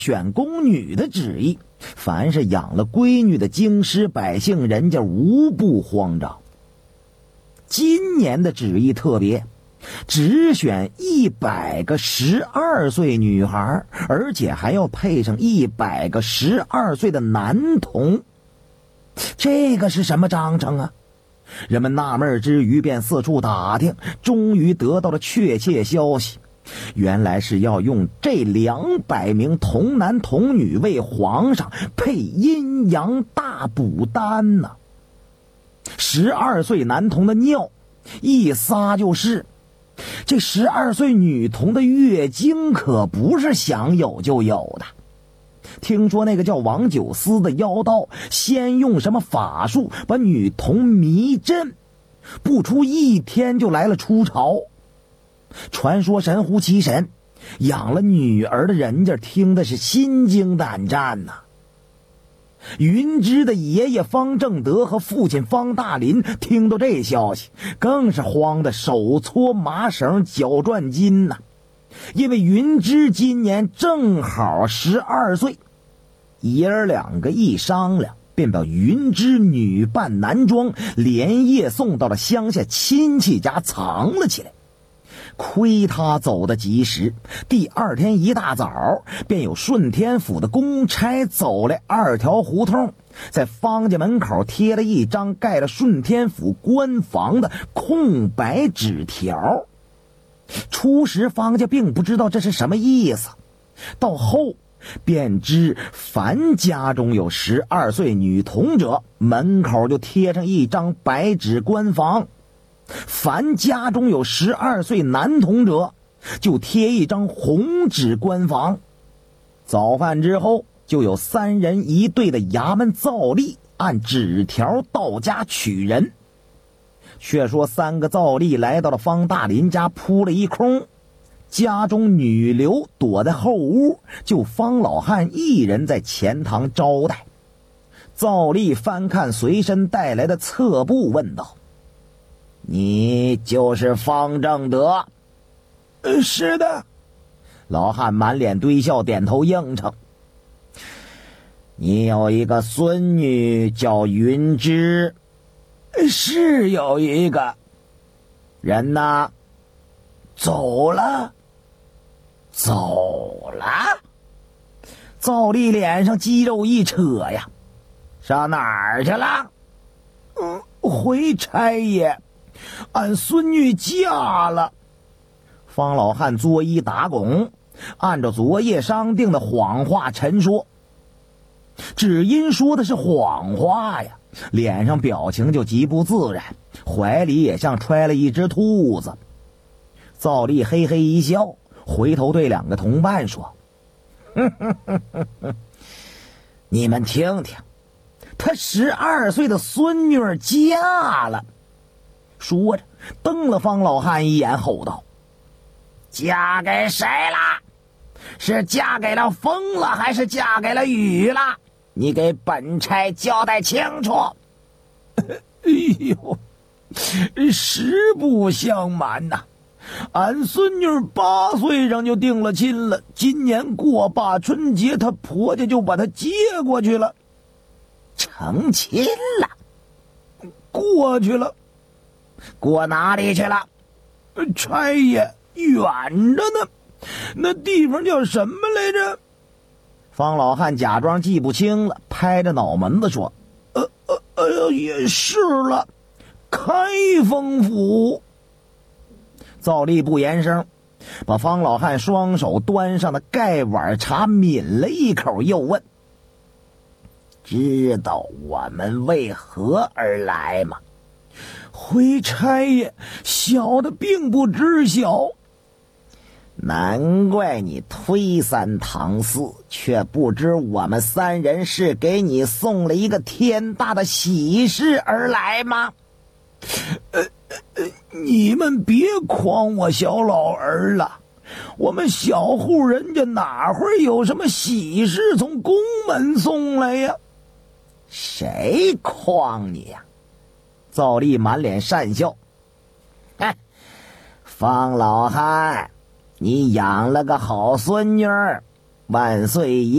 选宫女的旨意，凡是养了闺女的京师百姓，人家无不慌张。今年的旨意特别，只选100个12岁女孩，而且还要配上100个12岁的男童。这个是什么章程啊？人们纳闷之余便四处打听，终于得到了确切消息。原来是要用这200名童男童女为皇上配阴阳大补丹呢。12岁男童的尿一撒就是，这12岁女童的月经可不是想有就有的。听说那个叫王九思的妖道，先用什么法术把女童迷阵，不出1天就来了初潮。传说神乎其神，养了女儿的人家听的是心惊胆战呐。云芝的爷爷方正德和父亲方大林听到这消息，更是慌得手搓麻绳脚转筋呐。因为云芝今年正好12岁，爷儿2个一商量，便把云芝女扮男装，连夜送到了乡下亲戚家藏了起来。亏他走得及时，第2天一大早，便有顺天府的公差走来2条胡同，在方家门口贴了一张盖了顺天府官房的空白纸条。初时方家并不知道这是什么意思，到后便知凡家中有12岁女童者，门口就贴上一张白纸官房；凡家中有12岁男童者，就贴一张红纸官房。早饭之后，就有3人1队的衙门造吏按纸条到家取人。却说3个造吏来到了方大林家，扑了一空，家中女流躲在后屋，就方老汉一人在前堂招待。造吏翻看随身带来的册簿，问道：“你就是方正德？”“ 是的。” 老汉满脸堆笑，点头应承。“你有一个孙女叫云芝？”“ 是有一个。”“ 人呢？”“ 走了。”“ 走了？”赵丽脸上肌肉一扯呀，“上哪儿去了？”“ 回差爷，俺孙女嫁了。” 方老汉作揖打拱，按照昨夜商定的谎话陈说。只因说的是谎话呀，脸上表情就极不自然，怀里也像揣了一只兔子。赵丽嘿嘿一笑，回头对2个同伴说：“你们听听，他12岁的孙女儿嫁了。”说着瞪了方老汉一眼，吼道：“嫁给谁了？是嫁给了风了，还是嫁给了雨了？你给本差交代清楚。”“ 哎呦，实不相瞒呐，俺孙女8岁上就定了亲了，今年过罢春节，她婆家就把她接过去了。”“ 成亲了？”“ 过去了。”“ 过哪里去了？”“ 差爷，远着呢，那地方叫什么来着？” 方老汉假装记不清了，拍着脑门子说：“ 也是了，开封府。” 赵丽不言声，把方老汉双手端上的盖碗茶抿了一口，又问：“知道我们为何而来吗？”“ 回差爷，小的并不知晓。”“ 难怪你推三搪四，却不知我们3人是给你送了一个天大的喜事而来吗？”“ 你们别诓我小老儿了，我们小户人家哪会有什么喜事从宫门送来呀？”“ 谁诓你呀？”赵丽满脸讪笑：“方老汉，你养了个好孙女儿，万岁爷